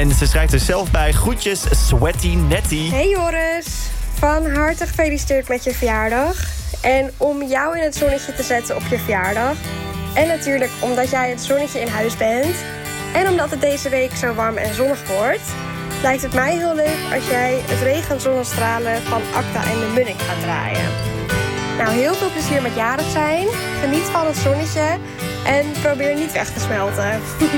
En ze schrijft er zelf bij: groetjes, Sweaty Netty. Hey Joris, van harte gefeliciteerd met je verjaardag. En om jou in het zonnetje te zetten op je verjaardag. En natuurlijk omdat jij het zonnetje in huis bent. En omdat het deze week zo warm en zonnig wordt, lijkt het mij heel leuk als jij het regenzonnestralen van Acta en de Munnik gaat draaien. Nou, heel veel plezier met jarig zijn. Geniet van het zonnetje en probeer niet weg te smelten.